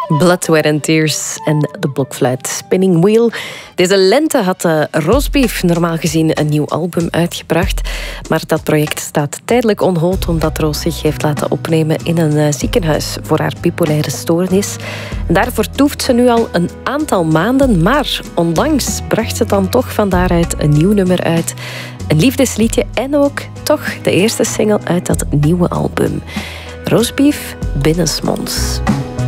Blood, Sweat and Tears en de blokfluit Spinning Wheel. Deze lente had Roastbeef normaal gezien een nieuw album uitgebracht. Maar dat project staat tijdelijk on hold omdat Roos zich heeft laten opnemen in een ziekenhuis voor haar bipolaire stoornis. En daarvoor toeft ze nu al een aantal maanden, maar onlangs bracht ze dan toch van daaruit een nieuw nummer uit. Een liefdesliedje en ook toch de eerste single uit dat nieuwe album. Roastbeef binnensmonds.